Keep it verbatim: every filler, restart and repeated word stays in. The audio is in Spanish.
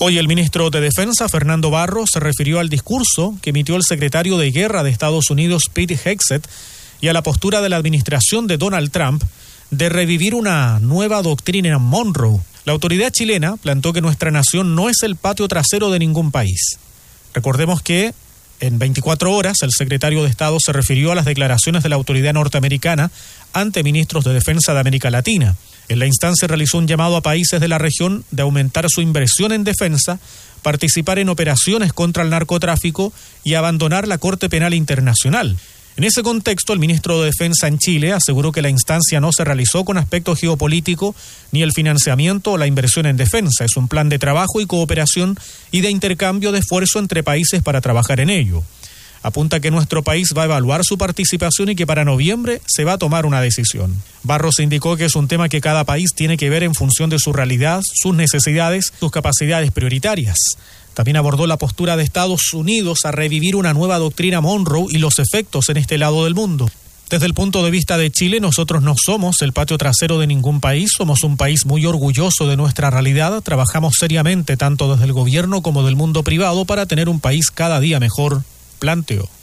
Hoy el ministro de Defensa, Fernando Barros, se refirió al discurso que emitió el secretario de Guerra de Estados Unidos, Pete Hegseth, y a la postura de la administración de Donald Trump de revivir una nueva doctrina Monroe. La autoridad chilena planteó que nuestra nación no es el patio trasero de ningún país. Recordemos que en veinticuatro horas el secretario de Estado se refirió a las declaraciones de la autoridad norteamericana ante ministros de defensa de América Latina. En la instancia realizó un llamado a países de la región de aumentar su inversión en defensa, participar en operaciones contra el narcotráfico y abandonar la Corte Penal Internacional. En ese contexto, el ministro de Defensa en Chile aseguró que la instancia no se realizó con aspecto geopolítico ni el financiamiento o la inversión en defensa. Es un plan de trabajo y cooperación y de intercambio de esfuerzo entre países para trabajar en ello. Apunta que nuestro país va a evaluar su participación y que para noviembre se va a tomar una decisión. Barros indicó que es un tema que cada país tiene que ver en función de su realidad, sus necesidades, sus capacidades prioritarias. También abordó la postura de Estados Unidos a revivir una nueva doctrina Monroe y los efectos en este lado del mundo. Desde el punto de vista de Chile, nosotros no somos el patio trasero de ningún país, somos un país muy orgulloso de nuestra realidad, trabajamos seriamente tanto desde el gobierno como del mundo privado para tener un país cada día mejor, planteó.